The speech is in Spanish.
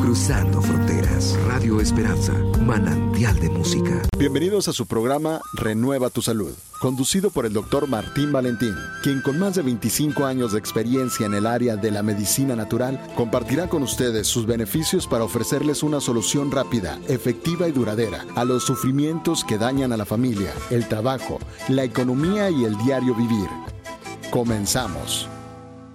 Cruzando fronteras. Radio Esperanza. Manantial de música. Bienvenidos a su programa Renueva tu Salud, conducido por el Dr. Martín Valentín, quien con más de 25 años de experiencia en el área de la medicina natural, compartirá con ustedes sus beneficios para ofrecerles una solución rápida, efectiva y duradera a los sufrimientos que dañan a la familia, el trabajo, la economía y el diario vivir. Comenzamos.